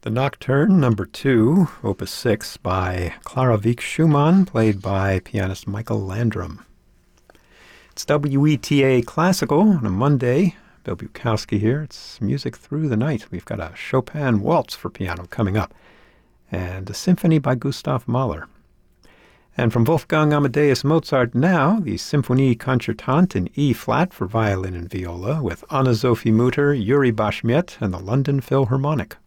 The Nocturne Number 2, Opus 6, by Clara Wieck Schumann, played by pianist Michael Landrum. It's WETA Classical on a Monday. Bill Bukowski here. It's music through the night. We've got a Chopin waltz for piano coming up, and a symphony by Gustav Mahler. And from Wolfgang Amadeus Mozart now, the Symphonie Concertante in E-flat for violin and viola with Anna-Sophie Mutter, Yuri Bashmet, and the London Philharmonic.